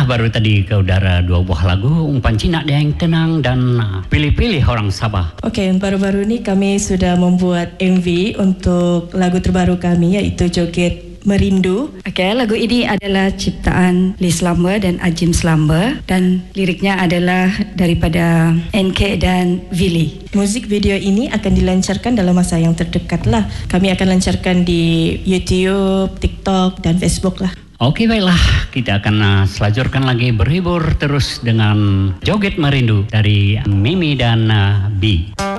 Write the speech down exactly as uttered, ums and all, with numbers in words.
baru tadi ke udara dua buah lagu umpan Cina yang tenang dan pilih-pilih orang Sabah. Okey, baru-baru ni kami sudah membuat M V untuk lagu terbaru kami iaitu Joget Merindu. Okey, lagu ini adalah ciptaan Liz Slumber dan Ajim Slumber dan liriknya adalah daripada N K dan Willy. Muzik video ini akan dilancarkan dalam masa yang terdekat lah. Kami akan lancarkan di YouTube, TikTok dan Facebook lah. Okey, baiklah, kita akan uh, selajurkan lagi berhibur terus dengan Joget Merindu dari Mimi dan uh, B.